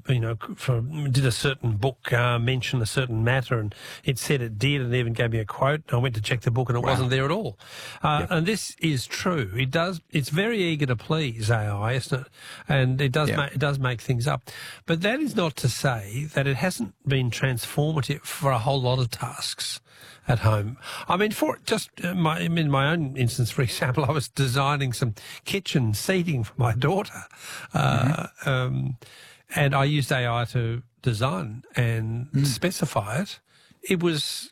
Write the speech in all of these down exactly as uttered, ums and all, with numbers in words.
you know, for, did a certain book uh, mention a certain matter, and it said it did, and even gave me a quote. I went to check the book, and it Wow. wasn't there at all. Uh, Yep. And this is true. It does. It's very eager to please, A I, isn't it? And it does. Yep. Ma- it does make things up. But that is not to say that it hasn't been transformative for a whole lot of tasks at home. I mean, for just uh, my, in my own instance, for example, I was designing some kitchen seating for my daughter. Uh, mm-hmm. um, And I used A I to design and mm. specify it. It was,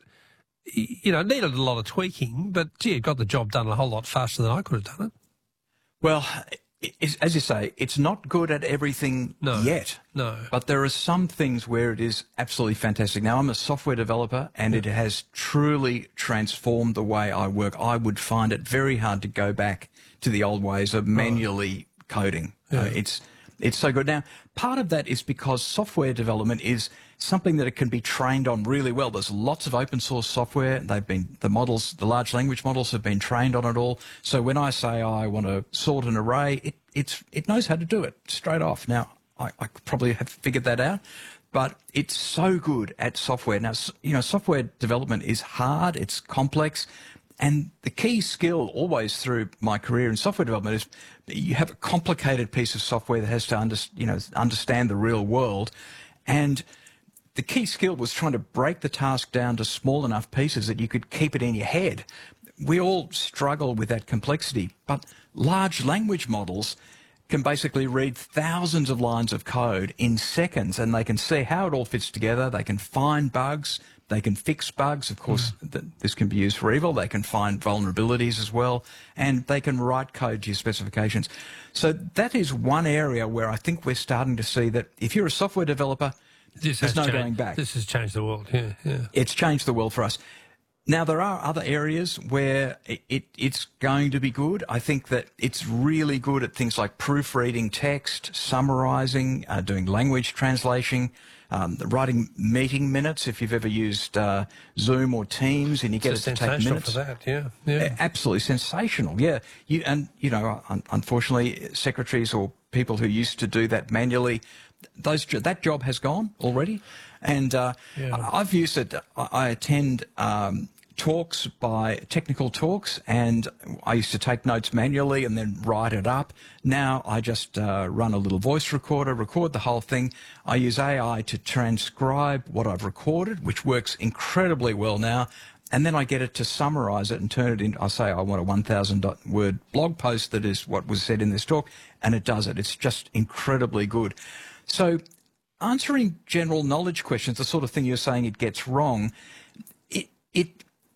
you know, it needed a lot of tweaking, but gee, it got the job done a whole lot faster than I could have done it. Well, it's, as you say, it's not good at everything no, yet. No. But there are some things where it is absolutely fantastic. Now, I'm a software developer, and yeah. it has truly transformed the way I work. I would find it very hard to go back to the old ways of manually oh. coding. Yeah. Uh, it's It's so good. Now, part of that is because software development is something that it can be trained on really well. There's lots of open source software. They've been, the models, the large language models have been trained on it all. So when I say I want to sort an array, it, it's, it knows how to do it straight off. Now, I, I probably have figured that out, but it's so good at software. Now, you know, software development is hard. It's complex. And the key skill always through my career in software development is you have a complicated piece of software that has to under, you know, understand the real world. And the key skill was trying to break the task down to small enough pieces that you could keep it in your head. We all struggle with that complexity, but large language models can basically read thousands of lines of code in seconds, and they can see how it all fits together. They can find bugs. They can fix bugs. Of course, mm. th this can be used for evil. They can find vulnerabilities as well, and they can write code to your specifications. So that is one area where I think we're starting to see that if you're a software developer, this there's no changed, going back. This has changed the world, yeah, yeah. It's changed the world for us. Now, there are other areas where it, it, it's going to be good. I think that it's really good at things like proofreading text, summarizing, uh, doing language translation, um, writing meeting minutes. If you've ever used uh, Zoom or Teams and you get it's it to take minutes. For that, yeah, yeah. Absolutely sensational, yeah. You, and, you know, un unfortunately, secretaries or people who used to do that manually, those that job has gone already. And uh, yeah. I've used it. I attend um, talks by technical talks, and I used to take notes manually and then write it up. Now I just uh, run a little voice recorder, record the whole thing. I use A I to transcribe what I've recorded, which works incredibly well now. And then I get it to summarize it and turn it into, I say I want a one thousand word blog post that is what was said in this talk, and it does it. It's just incredibly good. So answering general knowledge questions, the sort of thing you're saying it gets wrong, it it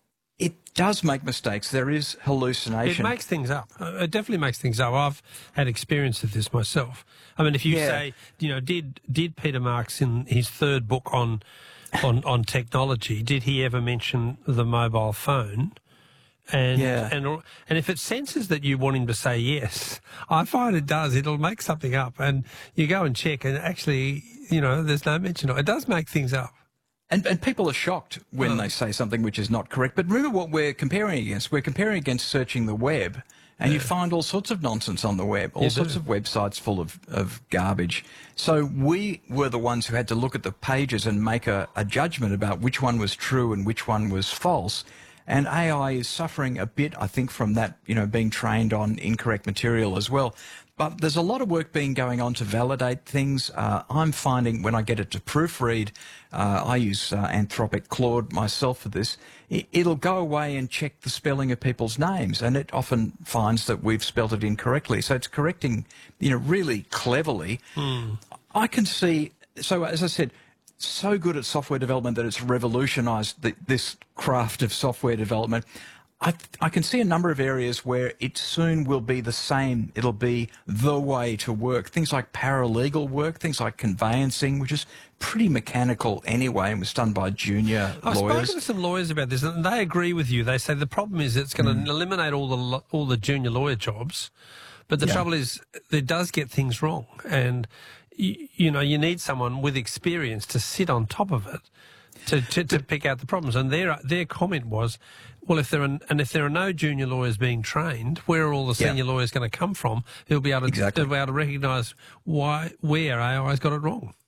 it does make mistakes. There is hallucination. It makes things up. It definitely makes things up. I've had experience of this myself. I mean, if you yeah. say, you know, did did Peter Marks in his third book on on on technology, did he ever mention the mobile phone? And, yeah. and and if it senses that you want him to say yes, I find it does. It'll make something up, and you go and check, and actually, you know, there's no mention of it. It does make things up. And, and people are shocked when oh. they say something which is not correct. But remember what we're comparing against. We're comparing against searching the web, and yeah. you find all sorts of nonsense on the web, all you sorts do. of websites full of, of garbage. So we were the ones who had to look at the pages and make a, a judgment about which one was true and which one was false. And A I is suffering a bit, I think, from that, you know, being trained on incorrect material as well. But there's a lot of work being going on to validate things. Uh, I'm finding when I get it to proofread, uh, I use uh, Anthropic Claude myself for this, it, it'll go away and check the spelling of people's names, and it often finds that we've spelt it incorrectly. So it's correcting, you know, really cleverly. Mm. I can see, so as I said, so good at software development that it's revolutionized the, this craft of software development. I, I can see a number of areas where it soon will be the same. It'll be the way to work. Things like paralegal work, things like conveyancing, which is pretty mechanical anyway and was done by junior I've lawyers. I've spoken to some lawyers about this, and they agree with you. They say the problem is it's going to mm. eliminate all the all the junior lawyer jobs, but the yeah. trouble is it does get things wrong, and you, you know you need someone with experience to sit on top of it to to, to pick out the problems. And their their comment was, well, if there are and if there are no junior lawyers being trained, where are all the senior yeah. lawyers going to come from? Who'll be able to, exactly. be able to recognise why where A I's got it wrong.